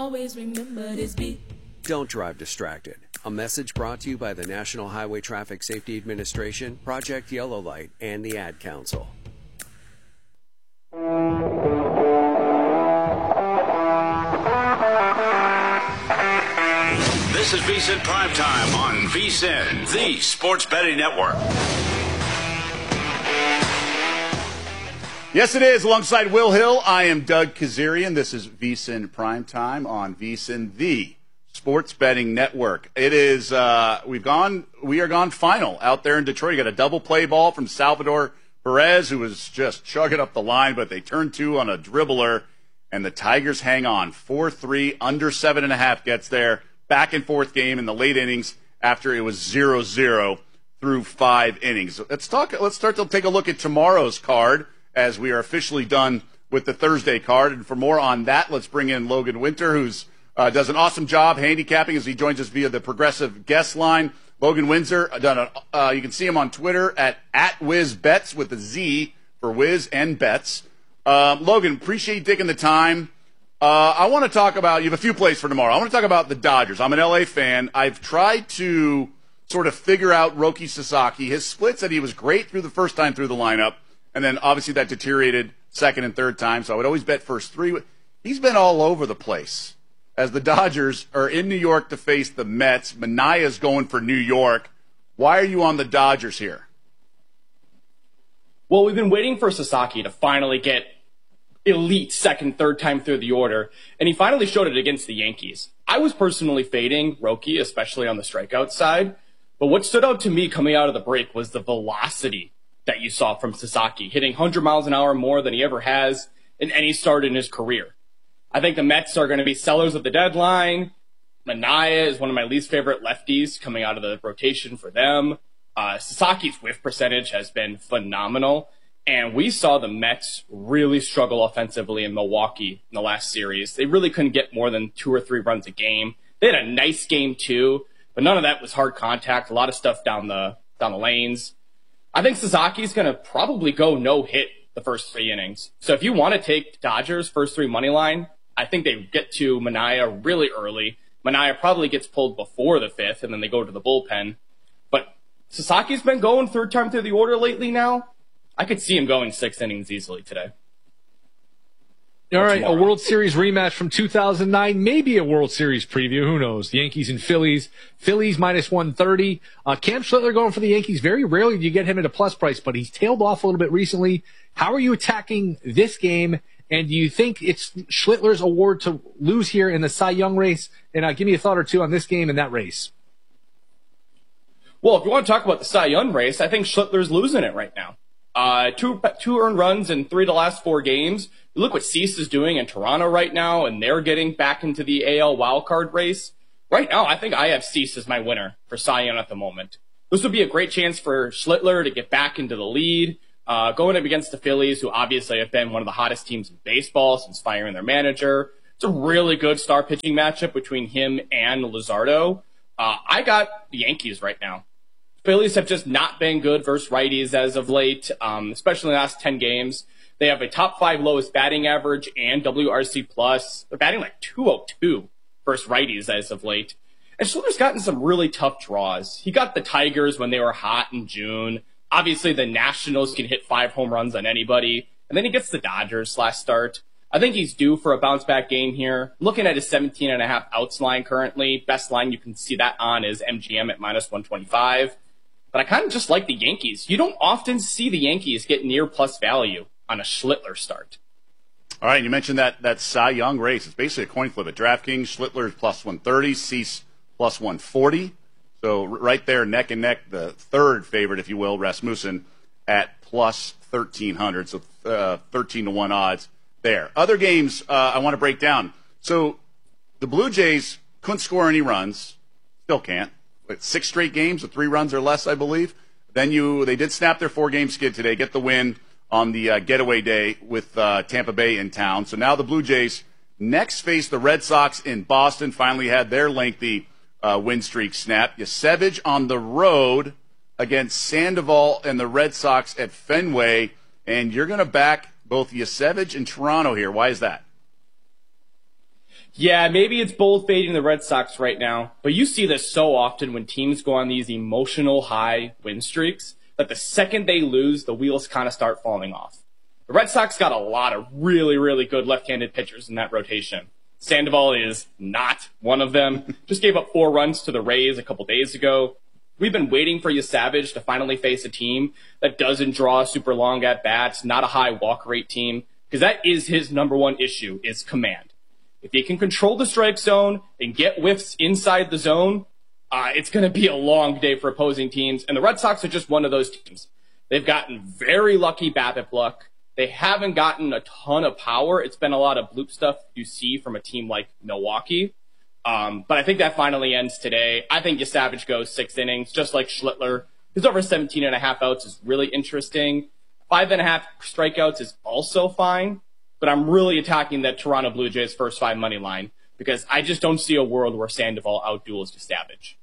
Always remember this beat. Don't drive distracted. A message brought to you by the National Highway Traffic Safety Administration, Project Yellow Light, and the Ad Council. This is VSiN Primetime on VSiN, the Sports Betting Network. Yes, it is. Alongside Will Hill, I am Doug Kazarian. This is VSiN Primetime on VSiN, the Sports Betting Network. It is, we are gone final out there in Detroit. You got a double play ball from Salvador Perez, who was just chugging up the line, but they turned two on a dribbler, and the Tigers hang on. 4-3, under 7.5 gets there. Back and forth game in the late innings after it was 0-0 through 5 innings. Let's start to take a look at tomorrow's card as we are officially done with the Thursday card. And for more on that, let's bring in Logan Winter, who's does an awesome job handicapping as he joins us via the Progressive guest line. Logan Winter, you can see him on Twitter at WizBets with a Z for Wiz and Bets. Logan, appreciate you taking the time. I want to talk about, you have a few plays for tomorrow. I want to talk about the Dodgers. I'm an LA fan. I've tried to sort of figure out Roki Sasaki. His split said he was great through the first time through the lineup, and then obviously that deteriorated second and third time, so I would always bet first three. He's been all over the place. As the Dodgers are in New York to face the Mets, Manaya's going for New York. Why are you on the Dodgers here? Well, we've been waiting for Sasaki to finally get elite second, third time through the order, and he finally showed it against the Yankees. I was personally fading Roki, especially on the strikeout side, but what stood out to me coming out of the break was the velocity that you saw from Sasaki, hitting 100 miles an hour more than he ever has in any start in his career. I think the Mets are going to be sellers of the deadline. Manaya is one of my least favorite lefties coming out of the rotation for them. Sasaki's whiff percentage has been phenomenal. And we saw the Mets really struggle offensively in Milwaukee in the last series. They really couldn't get more than 2 or 3 runs a game. They had a nice game too, but none of that was hard contact. A lot of stuff down the lanes. I think Sasaki's going to probably go no hit the first 3 innings. So if you want to take Dodgers first 3 money line, I think they get to Manaya really early. Manaya probably gets pulled before the 5th, and then they go to the bullpen. But Sasaki's been going third time through the order lately now. I could see him going 6 innings easily today. All right, a World Series rematch from 2009, maybe a World Series preview. Who knows? The Yankees and Phillies. Phillies minus 130. Cam Schlittler going for the Yankees. Very rarely do you get him at a plus price, but he's tailed off a little bit recently. How are you attacking this game? And do you think it's Schlittler's award to lose here in the Cy Young race? And give me a thought or two on this game and that race. Well, if you want to talk about the Cy Young race, I think Schlittler's losing it right now. 2 earned runs in 3 of the last 4 games. Look what Cease is doing in Toronto right now, and they're getting back into the AL wildcard race. Right now, I think I have Cease as my winner for Cy Young at the moment. This would be a great chance for Schlittler to get back into the lead, going up against the Phillies, who obviously have been one of the hottest teams in baseball since firing their manager. It's a really good star pitching matchup between him and Luzardo. I got the Yankees right now. Phillies have just not been good versus righties as of late, especially in the last 10 games. They have a top 5 lowest batting average and WRC+. They're batting like 202 versus righties as of late. And Schiller's gotten some really tough draws. He got the Tigers when they were hot in June. Obviously, the Nationals can hit 5 home runs on anybody. And then he gets the Dodgers last start. I think he's due for a bounce-back game here. Looking at his 17.5 outs line currently, best line you can see that on is MGM at minus 125. But I kind of just like the Yankees. You don't often see the Yankees get near plus value on a Schlittler start. All right, you mentioned that Cy Young race. It's basically a coin flip at DraftKings. Schlittler's plus 130, Cease plus 140. So right there, neck and neck, the third favorite, if you will, Rasmussen, at plus 1,300. So 13-1 odds there. Other games I want to break down. So the Blue Jays couldn't score any runs. Still can't. 6 straight games with 3 runs or less, I believe. Then they did snap their 4-game skid today, get the win on the getaway day with Tampa Bay in town. So now the Blue Jays next face the Red Sox in Boston. Finally had their lengthy win streak snap. Yasevich on the road against Sandoval and the Red Sox at Fenway. And you're going to back both Yasevich and Toronto here. Why is that? Yeah, maybe it's bold fading the Red Sox right now, but you see this so often when teams go on these emotional high win streaks that the second they lose, the wheels kind of start falling off. The Red Sox got a lot of really, really good left-handed pitchers in that rotation. Sandoval is not one of them. Just gave up 4 runs to the Rays a couple days ago. We've been waiting for Savage to finally face a team that doesn't draw super long at-bats, not a high walk rate team, because that is his number one issue, is command. If he can control the strike zone and get whiffs inside the zone, it's going to be a long day for opposing teams. And the Red Sox are just one of those teams. They've gotten very lucky BABIP luck. They haven't gotten a ton of power. It's been a lot of bloop stuff you see from a team like Milwaukee. But I think that finally ends today. I think Savage goes 6 innings, just like Schlittler. His over 17.5 outs is really interesting. 5.5 strikeouts is also fine. But I'm really attacking that Toronto Blue Jays first 5 money line because I just don't see a world where Sandoval outduels Savage.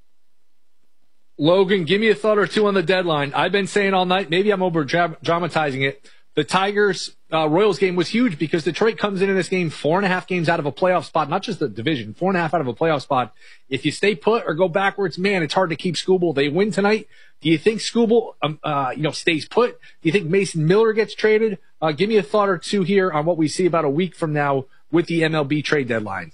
Logan, give me a thought or two on the deadline. I've been saying all night, maybe I'm over dramatizing it. The Tigers Royals game was huge because Detroit comes in this game 4.5 games out of a playoff spot, not just the division, 4.5 out of a playoff spot. If you stay put or go backwards, man, it's hard to keep Skubal. They win tonight. Do you think Skubal, stays put? Do you think Mason Miller gets traded? Give me a thought or two here on what we see about a week from now with the MLB trade deadline.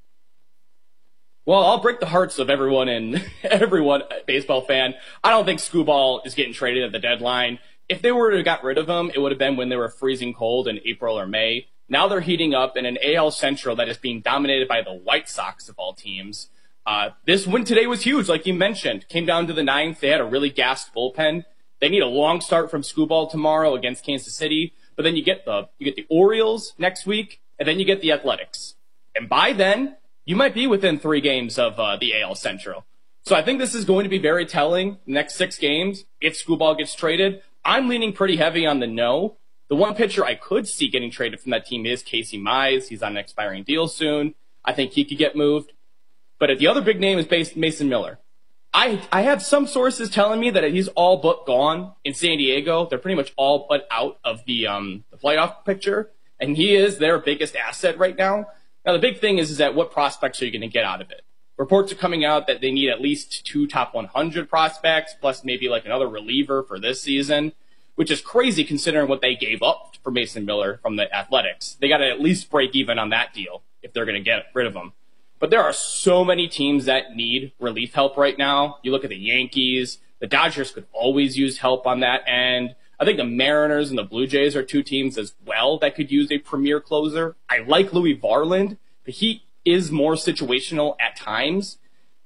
Well, I'll break the hearts of everyone baseball fan. I don't think Skubal is getting traded at the deadline. If they were to have got rid of him, it would have been when they were freezing cold in April or May. Now they're heating up in an AL Central that is being dominated by the White Sox of all teams. This win today was huge, like you mentioned. Came down to the 9th. They had a really gassed bullpen. They need a long start from Skubal tomorrow against Kansas City. But then you get the Orioles next week, and then you get the Athletics. And by then, you might be within 3 games of the AL Central. So I think this is going to be very telling. Next 6 games, if Skubal gets traded, I'm leaning pretty heavy on the no. The one pitcher I could see getting traded from that team is Casey Mize. He's on an expiring deal soon. I think he could get moved. But the other big name is Mason Miller. I have some sources telling me that he's all but gone in San Diego. They're pretty much all but out of the playoff picture, and he is their biggest asset right now. Now, the big thing is that what prospects are you going to get out of it? Reports are coming out that they need at least 2 top 100 prospects, plus maybe like another reliever for this season, which is crazy considering what they gave up for Mason Miller from the Athletics. They got to at least break even on that deal if they're going to get rid of him. But there are so many teams that need relief help right now. You look at the Yankees. The Dodgers could always use help on that end. I think the Mariners and the Blue Jays are 2 teams as well that could use a premier closer. I like Louis Varland, but he is more situational at times.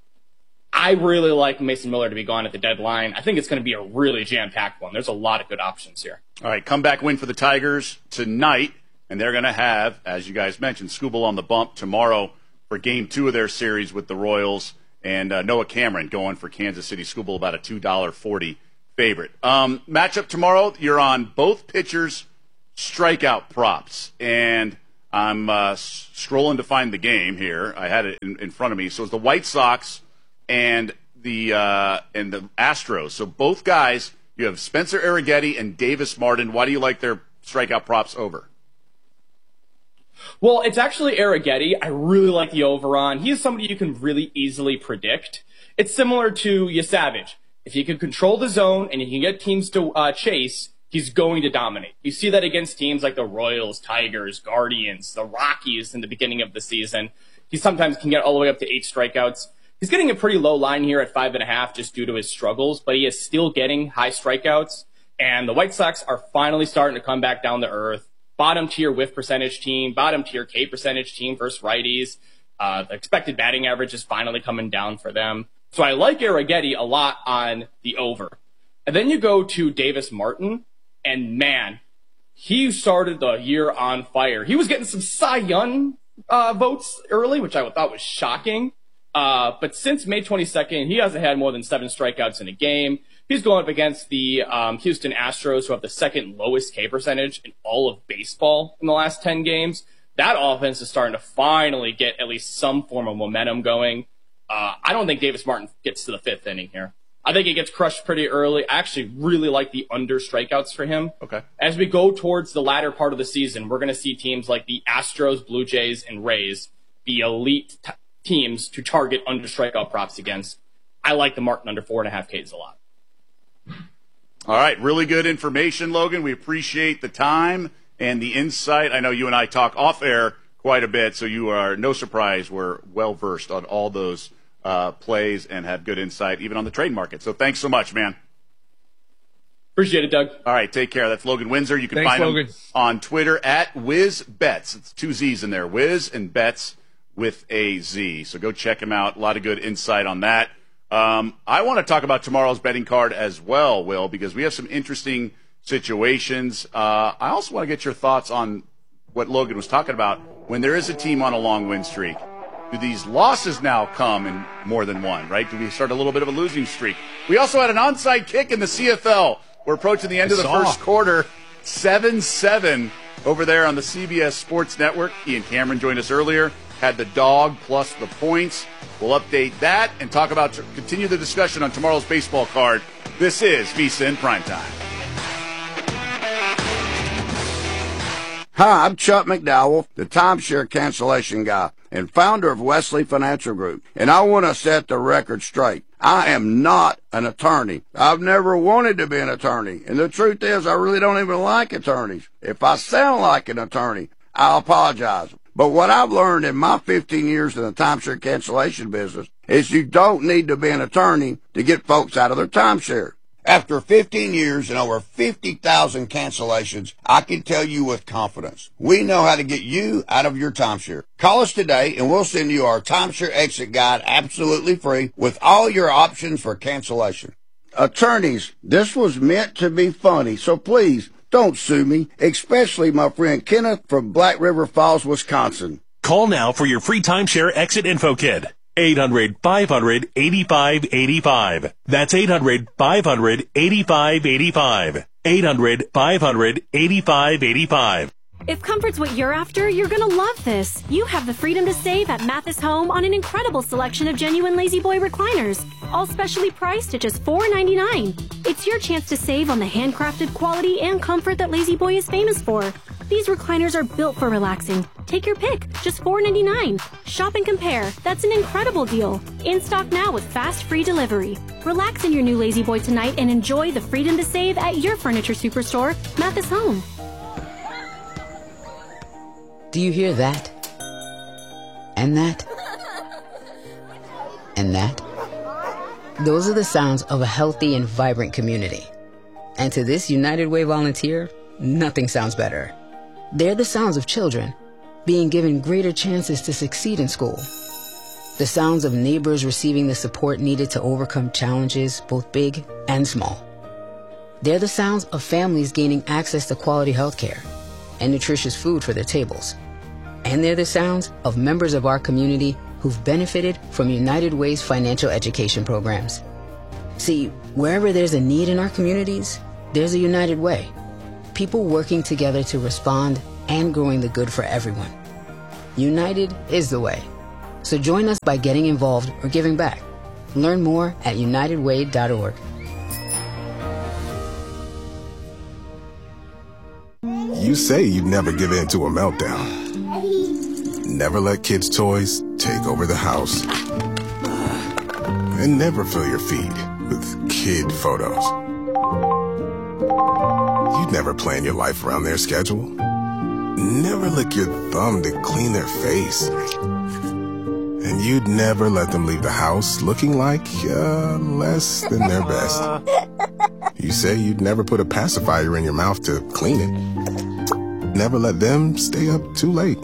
I really like Mason Miller to be gone at the deadline. I think it's going to be a really jam-packed one. There's a lot of good options here. All right, comeback win for the Tigers tonight, and they're going to have, as you guys mentioned, Skubal on the bump tomorrow for Game 2 of their series with the Royals, and Noah Cameron going for Kansas City. Skubal about a $2.40 favorite. Matchup tomorrow, you're on both pitchers' strikeout props, and I'm scrolling to find the game here. I had it in front of me. So it's the White Sox and the Astros. So both guys, you have Spencer Arrighetti and Davis Martin. Why do you like their strikeout props over? Well, it's actually Arrighetti. I really like the over on. He is somebody you can really easily predict. It's similar to Savage. If he can control the zone and he can get teams to chase, he's going to dominate. You see that against teams like the Royals, Tigers, Guardians, the Rockies in the beginning of the season. He sometimes can get all the way up to 8 strikeouts. He's getting a pretty low line here at 5.5 just due to his struggles, but he is still getting high strikeouts. And the White Sox are finally starting to come back down to earth. Bottom tier whiff percentage team, bottom tier K percentage team versus righties. The expected batting average is finally coming down for them. So I like Arrighetti a lot on the over. And then you go to Davis Martin, and man, he started the year on fire. He was getting some Cy Young votes early, which I thought was shocking. But since May 22nd, he hasn't had more than 7 strikeouts in a game. He's going up against the Houston Astros, who have the second lowest K percentage in all of baseball in the last 10 games. That offense is starting to finally get at least some form of momentum going. I don't think Davis Martin gets to the 5th inning here. I think he gets crushed pretty early. I actually really like the under strikeouts for him. Okay. As we go towards the latter part of the season, we're going to see teams like the Astros, Blue Jays, and Rays the elite teams to target under strikeout props against. I like the Martin under 4.5 Ks a lot. All right, really good information, Logan. We appreciate the time and the insight. I know you and I talk off air quite a bit, so you are no surprise. We're well versed on all those plays and have good insight, even on the trade market. So thanks so much, man. Appreciate it, Doug. All right, take care. That's Logan Windsor. You can Thanks, find Logan. him on Twitter at WizBets. It's 2 Z's in there. Wiz and Bets with a Z. So go check him out. A lot of good insight on that. I want to talk about tomorrow's betting card as well, Will, because we have some interesting situations. I also want to get your thoughts on what Logan was talking about. When there is a team on a long win streak, do these losses now come in more than one, right? Do we start a little bit of a losing streak? We also had an onside kick in the CFL. We're approaching the end of the first quarter, 7-7 over there on the CBS Sports Network. Ian Cameron joined us earlier, had the dog plus the points. We'll update that and talk about, continue the discussion on tomorrow's baseball card. This is VSiN Primetime. Hi, I'm Chuck McDowell, the timeshare cancellation guy and founder of Wesley Financial Group, and I want to set the record straight. I am not an attorney. I've never wanted to be an attorney, and the truth is I really don't even like attorneys. If I sound like an attorney, I apologize. But what I've learned in my 15 years in the timeshare cancellation business is you don't need to be an attorney to get folks out of their timeshare. After 15 years and over 50,000 cancellations, I can tell you with confidence, we know how to get you out of your timeshare. Call us today and we'll send you our timeshare exit guide absolutely free with all your options for cancellation. Attorneys, this was meant to be funny, so please don't sue me, especially my friend Kenneth from Black River Falls, Wisconsin. Call now for your free timeshare exit info kit. 800-500-8585. That's 800-500-8585. 800-500-8585. If comfort's what you're after, you're gonna love this. You have the freedom to save at Mathis Home on an incredible selection of genuine Lazy Boy recliners, all specially priced at just $4.99. It's your chance to save on the handcrafted quality and comfort that Lazy Boy is famous for. These recliners are built for relaxing. Take your pick, just $4.99. Shop and compare. That's an incredible deal. In stock now with fast free delivery. Relax in your new Lazy Boy tonight and enjoy the freedom to save at your furniture superstore, Mathis Home. Do you hear that? And that? And that? Those are the sounds of a healthy and vibrant community. And to this United Way volunteer, nothing sounds better. They're the sounds of children being given greater chances to succeed in school. The sounds of neighbors receiving the support needed to overcome challenges, both big and small. They're the sounds of families gaining access to quality health care and nutritious food for their tables. And they're the sounds of members of our community who've benefited from United Way's financial education programs. See, wherever there's a need in our communities, there's a United Way. People working together to respond and growing the good for everyone. United is the way. So join us by getting involved or giving back. Learn more at unitedway.org. You say you'd never give in to a meltdown. Never let kids' toys take over the house. And never fill your feed with kid photos. You'd never plan your life around their schedule. Never lick your thumb to clean their face. And you'd never let them leave the house looking like less than their best. You say you'd never put a pacifier in your mouth to clean it. Never let them stay up too late.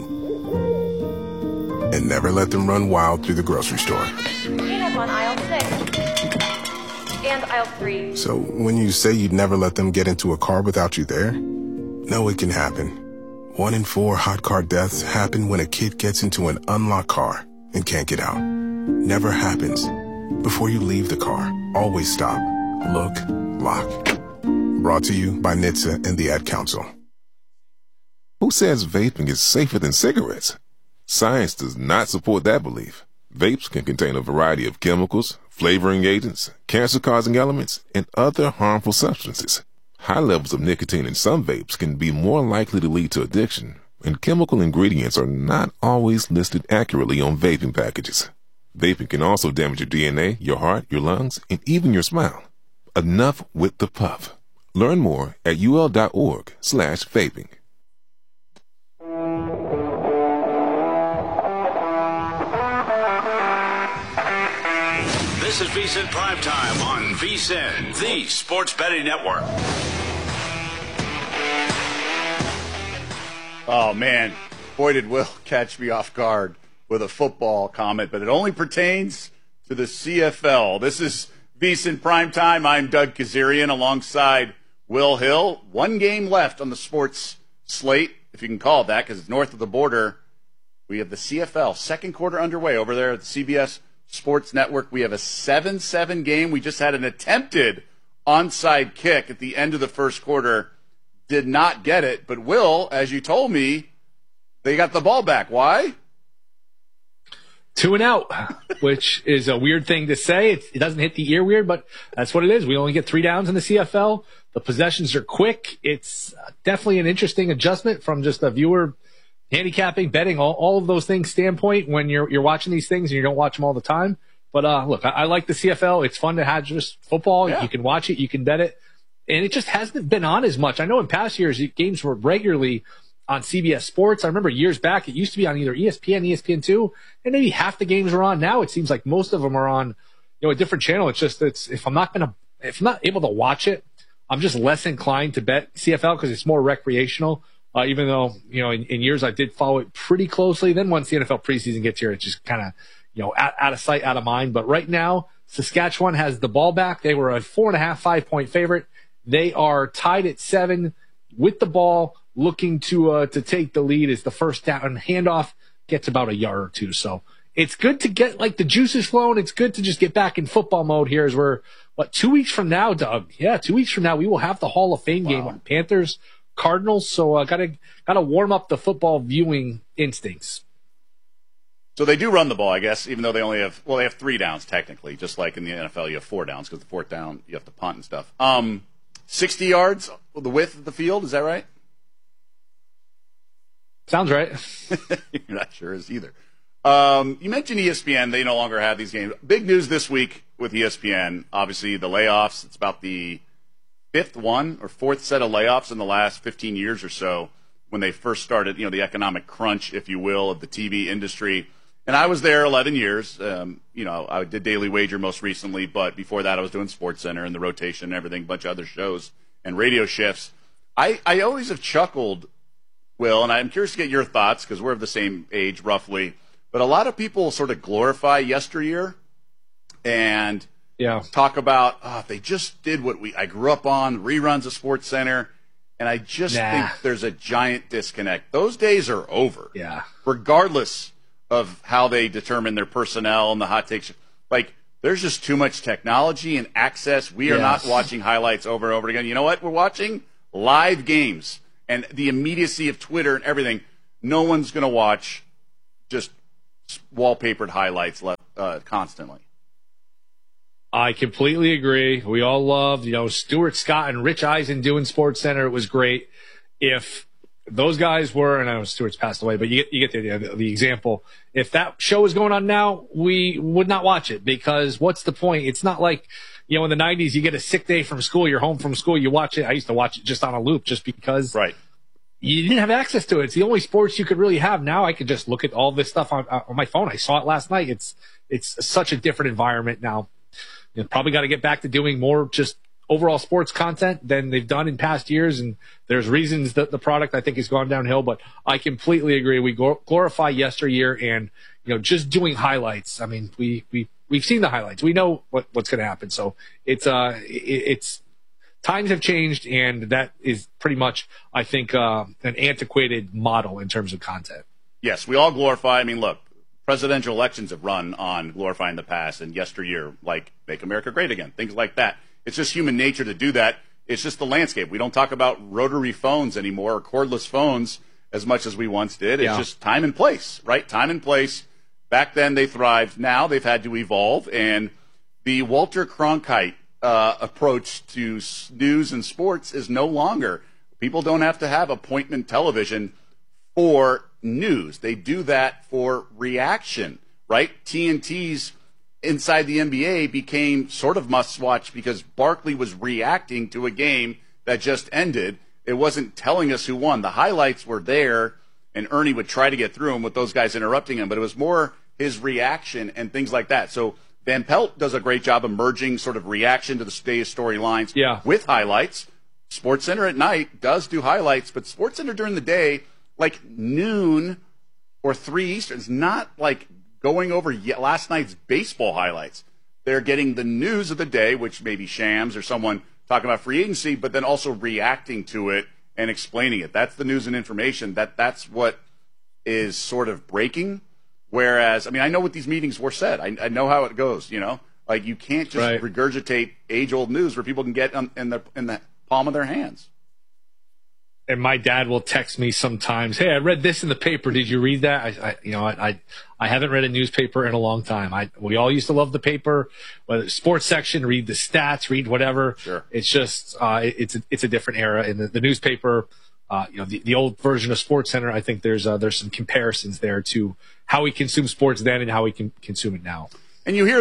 And never let them run wild through the grocery store. Peanuts on aisle 6 and aisle 3. So when you say you'd never let them get into a car without you there, no, it can happen. 1 in 4 hot car deaths happen when a kid gets into an unlocked car and can't get out. Never happens. Before you leave the car, always stop, look, lock. Brought to you by NHTSA and the Ad Council. Who says vaping is safer than cigarettes? Science does not support that belief. Vapes can contain a variety of chemicals, flavoring agents, cancer-causing elements, and other harmful substances. High levels of nicotine in some vapes can be more likely to lead to addiction, and chemical ingredients are not always listed accurately on vaping packages. Vaping can also damage your DNA, your heart, your lungs, and even your smile. Enough with the puff. Learn more at ul.org/vaping. This is VSiN Primetime on VSiN, the Sports Betting Network. Oh, man. Boy, did Will catch me off guard with a football comment, but it only pertains to the CFL. This is VSiN Primetime. I'm Doug Kazarian alongside Will Hill. One game left on the sports slate, if you can call it that, because it's north of the border. We have the CFL, second quarter underway over there at the CBS Sports Network. We have a 7-7 game. We just had an attempted onside kick at the end of the first quarter. Did not get it. But, Will, as you told me, they got the ball back. Why? 2 and out, which is a weird thing to say. It doesn't hit the ear weird, but that's what it is. We only get 3 downs in the CFL. The possessions are quick. It's definitely an interesting adjustment from just a viewer handicapping, betting, all of those things standpoint when you're watching these things and you don't watch them all the time. But look, I like the CFL. It's fun to have just football. Yeah. You can watch it, you can bet it, and it just hasn't been on as much. I know in past years games were regularly on CBS Sports. I remember years back it used to be on either ESPN, ESPN2, and maybe half the games are on. Now it seems like most of them are on, a different channel. It's just if I'm not able to watch it, I'm just less inclined to bet CFL because it's more recreational. Even though, in years I did follow it pretty closely. Then once the NFL preseason gets here, it's just kind of, out of sight, out of mind. But right now, Saskatchewan has the ball back. They were a 4.5, 5-point favorite. They are tied at 7 with the ball, looking to take the lead as the first down handoff gets about a yard or two. So it's good to get the juices flowing. It's good to just get back in football mode here as we're, 2 weeks from now, Doug? Yeah, 2 weeks from now, we will have the Hall of Fame game on Panthers Cardinals, so gotta warm up the football viewing instincts. So they do run the ball, I guess, even though they have 3 downs technically, just like in the NFL you have 4 downs because the 4th down you have to punt and stuff. 60 yards, the width of the field, is that right? Sounds right. You're not sure is either. You mentioned ESPN, they no longer have these games. Big news this week with ESPN, obviously the layoffs. It's about the 5th one or 4th set of layoffs in the last 15 years or so when they first started, the economic crunch, if you will, of the TV industry. And I was there 11 years. I did Daily Wager most recently, but before that I was doing SportsCenter and the rotation and everything, a bunch of other shows and radio shifts. I always have chuckled, Will, and I'm curious to get your thoughts because we're of the same age roughly, but a lot of people sort of glorify yesteryear and talk about, if they just did what I grew up on, reruns of SportsCenter, and I just think there's a giant disconnect. Those days are over. Yeah. Regardless of how they determine their personnel and the hot takes. There's just too much technology and access. We are not watching highlights over and over again. You know what? We're watching live games and the immediacy of Twitter and everything. No one's going to watch just wallpapered highlights constantly. I completely agree. We all loved, Stuart Scott and Rich Eisen doing SportsCenter. It was great. If those guys were, and I know Stuart's passed away, but you get the example. If that show is going on now, we would not watch it because what's the point? It's not like, in the 90s, you get a sick day from school, you're home from school, you watch it. I used to watch it just on a loop just because you didn't have access to it. It's the only sports you could really have. Now I could just look at all this stuff on my phone. I saw it last night. It's such a different environment now. Probably got to get back to doing more just overall sports content than they've done in past years. And there's reasons that the product I think has gone downhill, but I completely agree. We glorify yesteryear and, just doing highlights. I mean, we've seen the highlights. We know what's going to happen. So it's times have changed and that is pretty much, I think, an antiquated model in terms of content. Yes. We all glorify. I mean, look, presidential elections have run on glorifying the past and yesteryear, like Make America Great Again, things like that. It's just human nature to do that. It's just the landscape. We don't talk about rotary phones anymore or cordless phones as much as we once did. It's just time and place, right? Time and place. Back then they thrived. Now they've had to evolve. And the Walter Cronkite approach to news and sports is no longer. People don't have to have appointment television for news. They do that for reaction, right? TNT's Inside the NBA became sort of must-watch because Barkley was reacting to a game that just ended. It wasn't telling us who won. The highlights were there, and Ernie would try to get through them with those guys interrupting him, but it was more his reaction and things like that. So Van Pelt does a great job of merging sort of reaction to the day's storylines with highlights. SportsCenter at night does do highlights, but SportsCenter during the day, like noon or 3 Eastern, is not like going over last night's baseball highlights. They're getting the news of the day, which may be Shams or someone talking about free agency, but then also reacting to it and explaining it. That's the news and information. That's what is sort of breaking. Whereas, I mean, I know what these meetings were said. I know how it goes, you know? Like, you can't just regurgitate age-old news where people can get in the palm of their hands. And my dad will text me sometimes, hey, I read this in the paper. Did you read that? I haven't read a newspaper in a long time. We all used to love the paper, whether it's sports section, read the stats, read whatever. Sure. It's just, it's a different era. In the newspaper, the old version of SportsCenter, I think there's some comparisons there to how we consume sports then and how we can consume it now. And you hear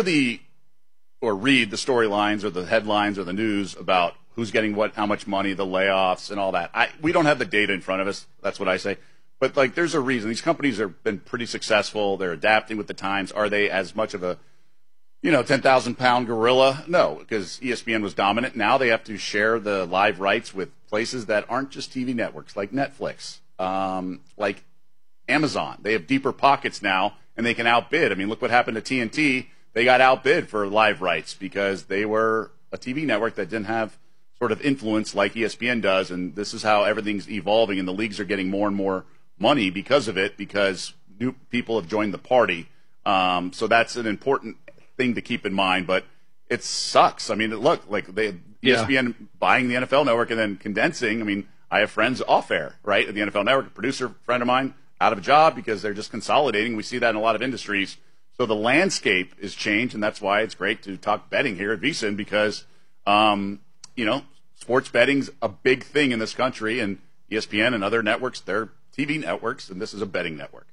or read the storylines or the headlines or the news about who's getting what, how much money, the layoffs and all that. We don't have the data in front of us. That's what I say. But, like, there's a reason. These companies have been pretty successful. They're adapting with the times. Are they as much of a, 10,000-pound gorilla? No, because ESPN was dominant. Now they have to share the live rights with places that aren't just TV networks, like Netflix, like Amazon. They have deeper pockets now, and they can outbid. I mean, look what happened to TNT. They got outbid for live rights because they were a TV network that didn't have sort of influence like ESPN does, and this is how everything's evolving, and the leagues are getting more and more money because of it, because new people have joined the party. So that's an important thing to keep in mind, but it sucks. I mean, look, like ESPN buying the NFL network and then condensing. I mean, I have friends off air, right, at the NFL network, a producer friend of mine out of a job because they're just consolidating. We see that in a lot of industries. So the landscape is changed, and that's why it's great to talk betting here at VSiN because, sports betting's a big thing in this country, and ESPN and other networks, they're TV networks, and this is a betting network.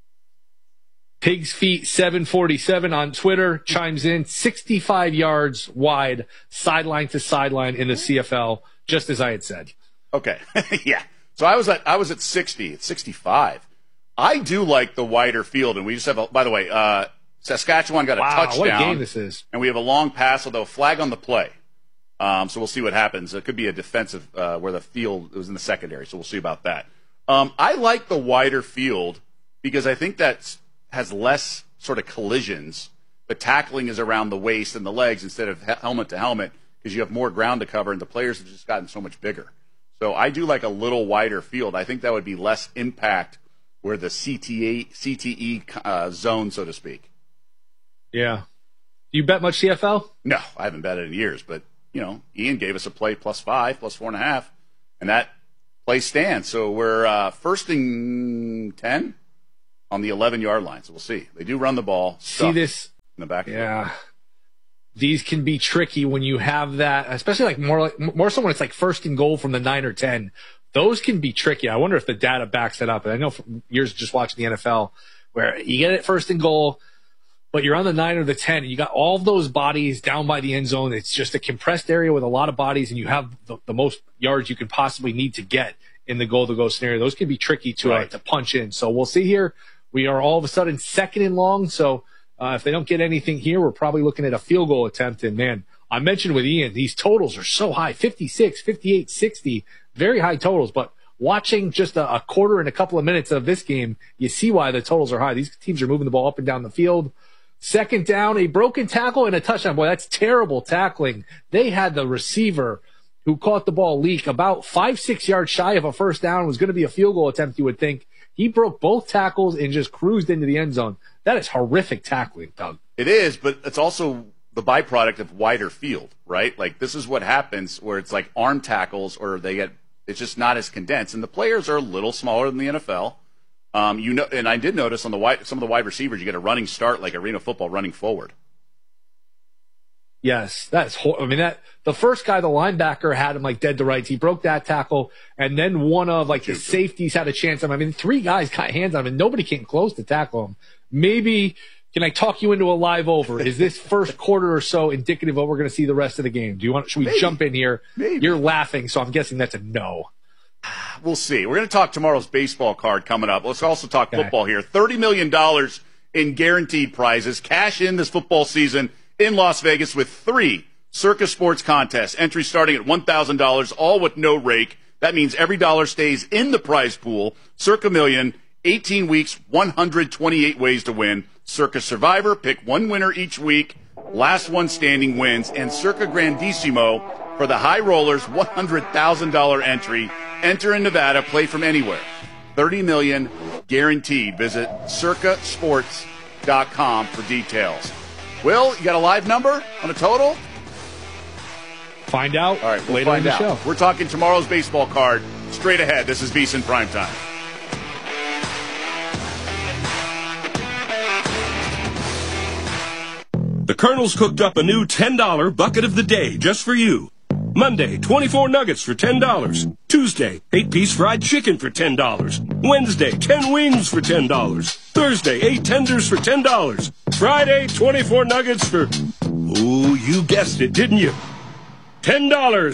Pigs Feet 747 on Twitter chimes in 65 yards wide, sideline to sideline in the CFL, just as I had said. Okay, yeah. So I was at 60, at 65. I do like the wider field, and we just have by the way, Saskatchewan got a touchdown. What a game this is. And we have a long pass, although a flag on the play. So we'll see what happens. It could be a defensive where the field was in the secondary, so we'll see about that. I like the wider field because I think that has less sort of collisions. The tackling is around the waist and the legs instead of helmet to helmet because you have more ground to cover, and the players have just gotten so much bigger. So I do like a little wider field. I think that would be less impact where the CTE zone, so to speak. Yeah. Do you bet much CFL? No, I haven't betted in years, but Ian gave us a play +5, +4.5, and that play stands. So we're first and 10 on the 11-yard line. So we'll see. They do run the ball. See this in the back. Yeah. These can be tricky when you have that, especially more so when it's like first and goal from the 9 or 10. Those can be tricky. I wonder if the data backs it up. And I know from years just watching the NFL where you get it first and goal, but you're on the 9 or the 10, and you got all of those bodies down by the end zone. It's just a compressed area with a lot of bodies, and you have the most yards you could possibly need to get in the goal-to-go scenario. Those can be tricky to punch in. So we'll see here. We are all of a sudden second and long, so if they don't get anything here, we're probably looking at a field goal attempt. And, man, I mentioned with Ian, these totals are so high, 56, 58, 60, very high totals. But watching just a quarter and a couple of minutes of this game, you see why the totals are high. These teams are moving the ball up and down the field. Second down, a broken tackle and a touchdown. Boy, that's terrible tackling. They had the receiver who caught the ball leak about 5-6 yards shy of a first down. It was going to be a field goal attempt, you would think. He broke both tackles and just cruised into the end zone. That is horrific tackling, Doug. It is, but it's also the byproduct of wider field, right? Like, this is what happens where it's like arm tackles or it's just not as condensed. And the players are a little smaller than the NFL. And I did notice on some of the wide receivers, you get a running start like arena football running forward. Yes, that's the first guy, the linebacker, had him like dead to rights. He broke that tackle, and then one of like the safeties had a chance on him. I mean, 3 guys got hands on him, and nobody came close to tackle him. Maybe, can I talk you into a live over? Is this first quarter or so indicative of what we're going to see the rest of the game? Should we jump in here? Maybe. You're laughing, so I'm guessing that's a no. We'll see. We're going to talk tomorrow's baseball card coming up. Let's also talk football here. $30 million in guaranteed prizes. Cash in this football season in Las Vegas with 3 Circa Sports contests. Entry starting at $1,000, all with no rake. That means every dollar stays in the prize pool. Circa Million, 18 weeks, 128 ways to win. Circa Survivor, pick 1 winner each week. Last one standing wins. And Circa Grandissimo for the high rollers, $100,000 entry. Enter in Nevada, play from anywhere. $30 million guaranteed. Visit circasports.com for details. Will, you got a live number on a total? Find out All right, we'll later find in the out. show. We're talking tomorrow's baseball card straight ahead. This is VSiN Primetime. The Colonel's cooked up a new $10 bucket of the day just for you. Monday, 24 nuggets for $10. Tuesday, 8-piece fried chicken for $10. Wednesday, 10 wings for $10. Thursday, 8 tenders for $10. Friday, 24 nuggets for, oh, you guessed it, didn't you? $10.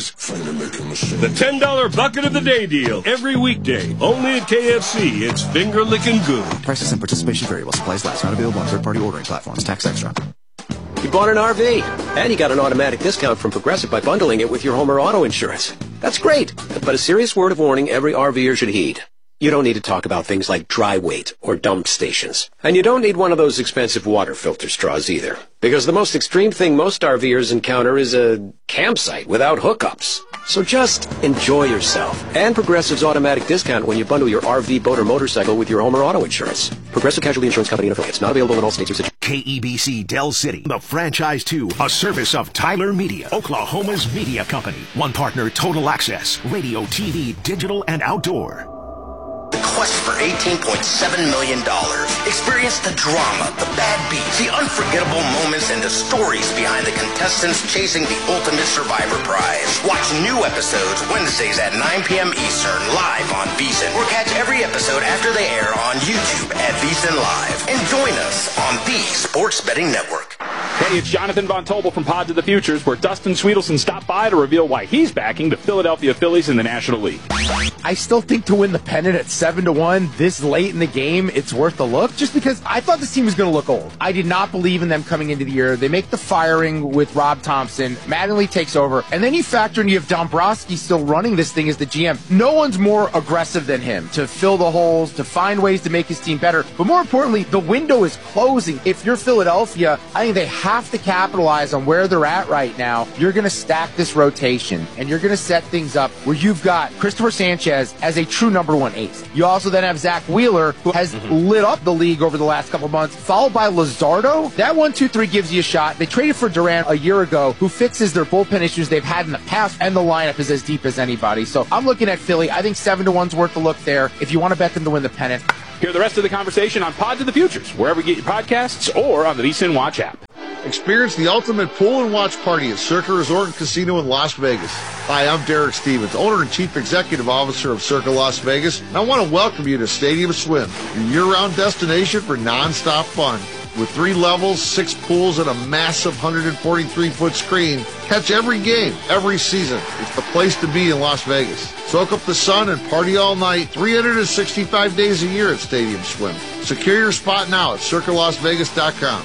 The $10 bucket of the day deal. Every weekday. Only at KFC. It's finger-licking good. Prices and participation vary while supplies last. Not available on third-party ordering platforms. Tax extra. You bought an RV, and you got an automatic discount from Progressive by bundling it with your home or auto insurance. That's great, but a serious word of warning every RVer should heed. You don't need to talk about things like dry weight or dump stations. And you don't need one of those expensive water filter straws either. Because the most extreme thing most RVers encounter is a campsite without hookups. So just enjoy yourself. And Progressive's automatic discount when you bundle your RV, boat, or motorcycle with your home or auto insurance. Progressive Casualty Insurance Company and affiliates. Not available in all states or situations. KEBC Del City, the Franchise 2, a service of Tyler Media, Oklahoma's media company. One partner, Total Access, radio, TV, digital, and outdoor. The quest for $18.7 million. Experience the drama, the bad beats, the unforgettable moments, and the stories behind the contestants chasing the ultimate Survivor prize. Watch new episodes Wednesdays at 9 p.m. Eastern live on VSiN, or catch every episode after they air on YouTube at VSiN Live. And join us on the Sports Betting Network. Hey, it's Jonathan Von Tobel from Pod to the Futures, where Dustin Sweetelson stopped by to reveal why he's backing the Philadelphia Phillies in the National League. I still think to win the pennant at 7-1 this late in the game, it's worth the look, just because I thought this team was going to look old. I did not believe in them coming into the year. They make the firing with Rob Thompson. Mattingly takes over, and then you factor in you have Dombrowski still running this thing as the GM. No one's more aggressive than him to fill the holes, to find ways to make his team better. But more importantly, the window is closing. If you're Philadelphia, I think they have to capitalize on where they're at right now. You're going to stack this rotation, and you're going to set things up where you've got Christopher Sanchez as a true number 1 ace. You also then have Zach Wheeler, who has lit up the league over the last couple months, followed by Luzardo. That 1-2-3 gives you a shot. They traded for Duran a year ago, who fixes their bullpen issues they've had in the past, and the lineup is as deep as anybody. So I'm looking at Philly. I think 7-1's worth a look there if you want to bet them to win the pennant. Hear the rest of the conversation on Pod to the Futures, wherever you get your podcasts, or on the VSiN Watch app. Experience the ultimate pool and watch party at Circa Resort and Casino in Las Vegas. Hi, I'm Derek Stevens, owner and chief executive officer of Circa Las Vegas, and I want to welcome you to Stadium Swim, your year-round destination for non-stop fun. With 3 levels, 6 pools, and a massive 143-foot screen, catch every game, every season. It's the place to be in Las Vegas. Soak up the sun and party all night, 365 days a year at Stadium Swim. Secure your spot now at circalasvegas.com.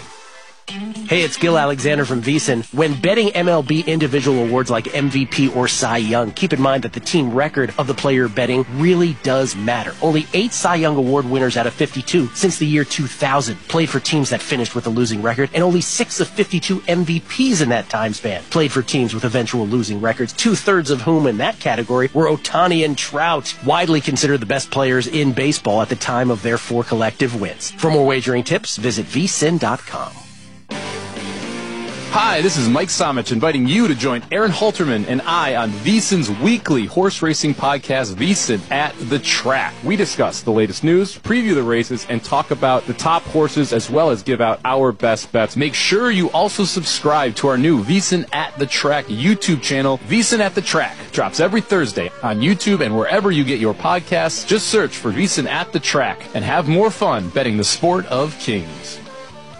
Hey, it's Gil Alexander from VSiN. When betting MLB individual awards like MVP or Cy Young, keep in mind that the team record of the player betting really does matter. Only 8 Cy Young Award winners out of 52 since the year 2000 played for teams that finished with a losing record, and only 6 of 52 MVPs in that time span played for teams with eventual losing records, 2/3 of whom in that category were Ohtani and Trout, widely considered the best players in baseball at the time of their 4 collective wins. For more wagering tips, visit vsin.com. Hi, this is Mike Somich inviting you to join Aaron Halterman and I on VSiN's weekly horse racing podcast, VSiN at the Track. We discuss the latest news, preview the races, and talk about the top horses as well as give out our best bets. Make sure you also subscribe to our new VSiN at the Track YouTube channel. VSiN at the Track drops every Thursday on YouTube and wherever you get your podcasts. Just search for VSiN at the Track and have more fun betting the sport of kings.